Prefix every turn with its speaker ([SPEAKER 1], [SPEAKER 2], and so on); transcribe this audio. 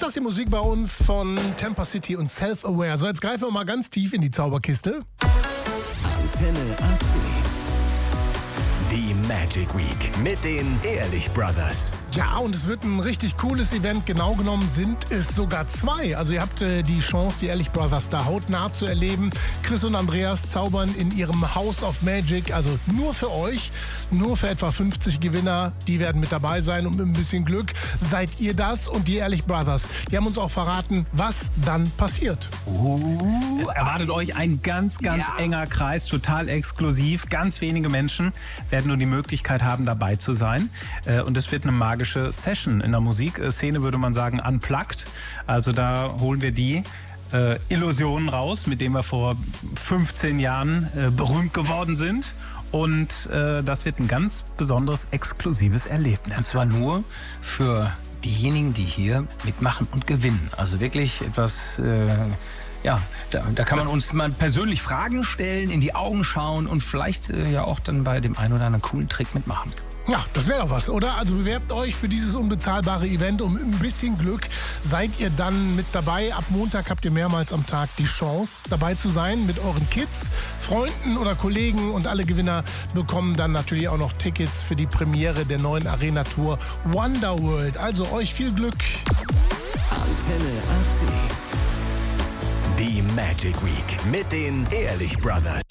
[SPEAKER 1] das die Musik bei uns von Tampa City und Self-Aware. So, jetzt greifen wir mal ganz tief in die Zauberkiste.
[SPEAKER 2] Antenne AC. Die Magic Week mit den Ehrlich Brothers.
[SPEAKER 1] Ja, und es wird ein richtig cooles Event. Genau genommen sind es sogar zwei. Also ihr habt die Chance, die Ehrlich Brothers da hautnah zu erleben. Chris und Andreas zaubern in ihrem House of Magic, also nur für euch, nur für etwa 50 Gewinner. Die werden mit dabei sein und mit ein bisschen Glück seid ihr das und die Ehrlich Brothers. Die haben uns auch verraten, was dann passiert.
[SPEAKER 3] Es erwartet euch ein ganz enger Kreis, total exklusiv. Ganz wenige Menschen werden nur die Möglichkeit haben, dabei zu sein. Und es wird eine magische Session in der Musikszene, würde man sagen, unplugged. Also da holen wir die Illusionen raus, mit denen wir vor 15 Jahren berühmt geworden sind. Und das wird ein ganz besonderes, exklusives Erlebnis.
[SPEAKER 4] Und zwar nur für diejenigen, die hier mitmachen und gewinnen. Also wirklich etwas... Da kann man uns mal persönlich Fragen stellen, in die Augen schauen und vielleicht ja auch dann bei dem einen oder anderen coolen Trick mitmachen.
[SPEAKER 1] Ja, das wäre doch was, oder? Also bewerbt euch für dieses unbezahlbare Event. Um ein bisschen Glück seid ihr dann mit dabei. Ab Montag habt ihr mehrmals am Tag die Chance, dabei zu sein mit euren Kids, Freunden oder Kollegen. Und alle Gewinner bekommen dann natürlich auch noch Tickets für die Premiere der neuen Arena-Tour Wonderworld. Also euch viel Glück.
[SPEAKER 2] Antenne AC. Die Magic Week mit den Ehrlich Brothers.